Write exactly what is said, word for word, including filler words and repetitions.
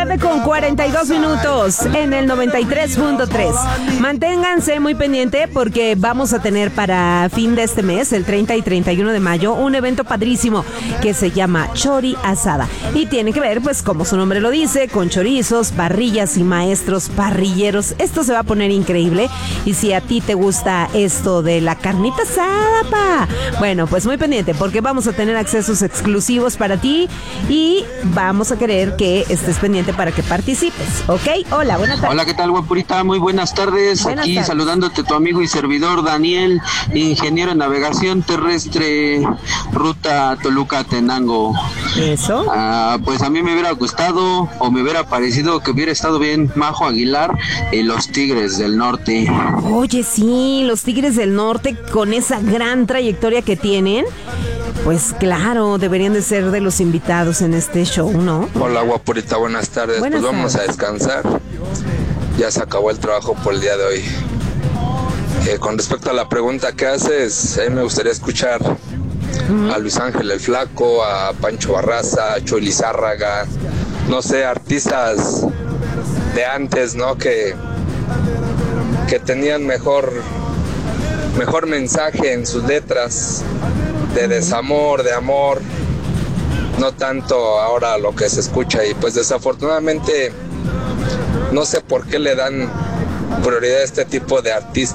tarde con cuarenta y dos minutos en el noventa y tres punto tres. Manténganse muy pendiente porque vamos a tener para fin de este mes, el treinta y treinta y uno de mayo, un evento padrísimo que se llama Chori Asada. Y tiene que ver, pues como su nombre lo dice, con chorizos, parrillas y maestros parrilleros. Esto se va a poner increíble. Y si a ti te gusta esto de la carnita asada, pa, bueno, pues muy pendiente porque vamos a tener accesos exclusivos para ti y vamos a querer que estés pendiente para que participes, ¿ok? Hola, buenas tardes. Hola, ¿qué tal, guapurita? Muy buenas tardes. Buenas Aquí tardes. saludándote tu amigo y servidor Daniel, ingeniero en navegación terrestre, ruta Toluca-Tenango. Eso. Ah, pues a mí me hubiera gustado o me hubiera parecido que hubiera estado bien Majo Aguilar y los Tigres del Norte. Oye, sí, los Tigres del Norte con esa gran trayectoria que tienen, pues claro, deberían de ser de los invitados en este show, ¿no? Hola, guapurita, buenas tardes. Buenas pues vamos tardes. a descansar. Ya se acabó el trabajo por el día de hoy. Eh, con respecto a la pregunta que haces, a mí me gustaría escuchar uh-huh. a Luis Ángel el Flaco, a Pancho Barraza, a Chuy Lizárraga, no sé, artistas de antes, ¿no? Que, que tenían mejor, mejor mensaje en sus letras, de desamor, de amor, no tanto ahora lo que se escucha. Y pues desafortunadamente no sé por qué le dan prioridad a este tipo de artistas.